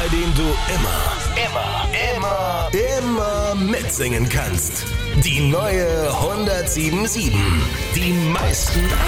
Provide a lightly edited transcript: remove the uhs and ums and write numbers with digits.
bei denen du immer mitsingen kannst. Die neue 107.7. Die meisten